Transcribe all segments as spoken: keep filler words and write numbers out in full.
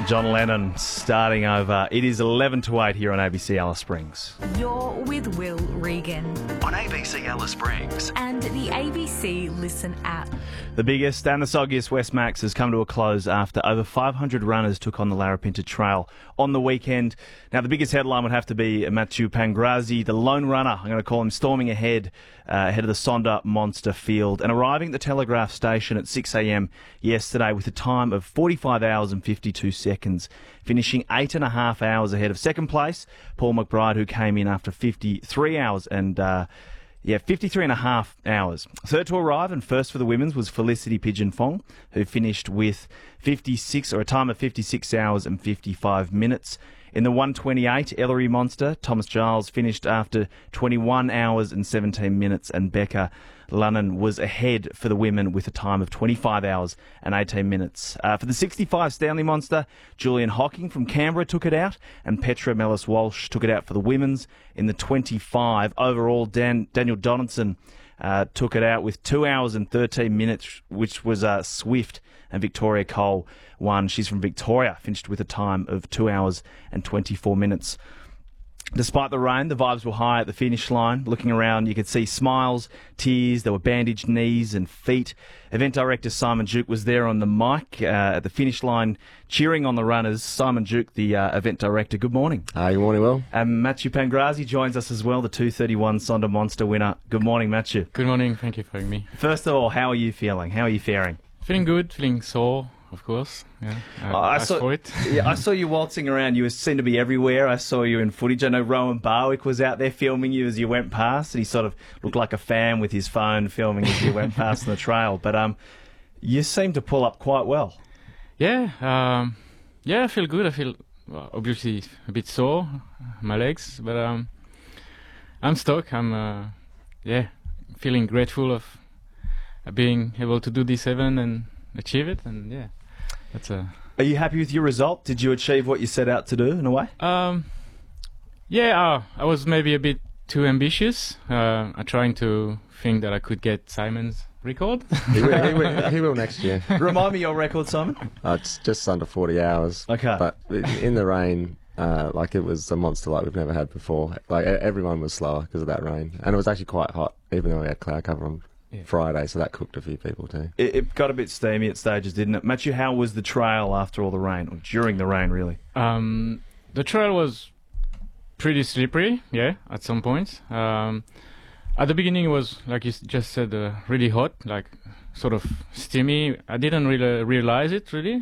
John Lennon starting over. It is eleven to eight here on A B C Alice Springs. You're with Will Regan on A B C Alice Springs and the A B C Listen app. The biggest and the soggiest West Max has come to a close after over five hundred runners took on the Larapinta Trail on the weekend. Now, the biggest headline would have to be Mathieu Pangrazzi, the lone runner, I'm going to call him, storming ahead uh, ahead of the Sonder Monster Field and arriving at the Telegraph Station at six a m yesterday with a time of forty-five hours and fifty-two seconds, finishing eight and a half hours ahead of second place, Paul McBride, who came in after fifty-three hours and... Uh, Yeah, fifty-three and a half hours. Third to arrive and first for the women's was Felicity Pigeon Fong, who finished with fifty-six or a time of fifty-six hours and fifty-five minutes. In the one twenty-eight Ellery Monster, Thomas Giles finished after twenty-one hours and seventeen minutes, and Becca Lunnan was ahead for the women with a time of twenty-five hours and eighteen minutes. Uh, for the sixty-five Stanley Monster, Julian Hocking from Canberra took it out, and Petra Mellis-Walsh took it out for the women's. In the twenty-five, overall, Dan, Daniel Donaldson uh, took it out with two hours and thirteen minutes, which was uh, swift, and Victoria Cole won. She's from Victoria, finished with a time of two hours and twenty-four minutes. Despite the rain, the vibes were high at the finish line. Looking around, you could see smiles, tears. There were bandaged knees and feet. Event director Simon Duke was there on the mic uh, at the finish line, cheering on the runners. Simon Duke, the uh, event director. Good morning. Uh, good morning, Will. Um, Mathieu Pangrazzi joins us as well, the two thirty-one Sonder Monster winner. Good morning, Mathieu. Good morning. Thank you for having me. First of all, how are you feeling? How are you faring? Feeling good. Feeling sore. Of course, yeah. I, I asked saw for it. yeah, I saw you waltzing around. You seemed to be everywhere. I saw you in footage. I know Rowan Barwick was out there filming you as you went past, and he sort of looked like a fan with his phone filming as you went past on the trail. But um, you seemed to pull up quite well. Yeah, um, yeah. I feel good. I feel well, obviously a bit sore, my legs, but um, I'm stuck. I'm uh, yeah, feeling grateful of being able to do this event and achieve it, and yeah. That's a. Are you happy with your result? Did you achieve what you set out to do in a way? Um, yeah, uh, I was maybe a bit too ambitious. Uh, I'm trying to think that I could get Simon's record. he, will, he, will, he will next year. Remind me your record, Simon. Uh, it's just under forty hours. Okay. But in the rain, uh, like it was a monster like we've never had before. Like everyone was slower because of that rain, and it was actually quite hot, even though we had cloud cover on. Yeah. Friday, so that cooked a few people too. It, it got a bit steamy at stages, didn't it? Mathieu, how was the trail after all the rain, or during the rain, really? Um, the trail was pretty slippery, yeah, at some points. Um, at the beginning, it was, like you just said, uh, really hot, like sort of steamy. I didn't really realize it, really.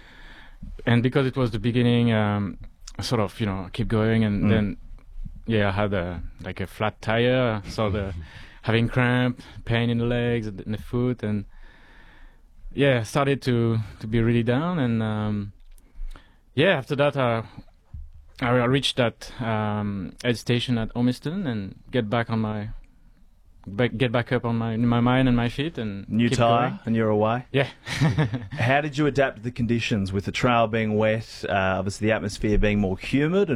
And because it was the beginning, um, I sort of, you know, keep going, and mm. then, yeah, I had a, like a flat tire, so the... having cramp, pain in the legs, in the foot, and yeah, started to, to be really down. And um, yeah, after that, uh, I reached that um, aid station at Ormiston and get back on my, back, get back up on my my mind and my feet and new keep tire, going. And you're away. Yeah. How did you adapt to the conditions with the trail being wet, uh, obviously the atmosphere being more humid?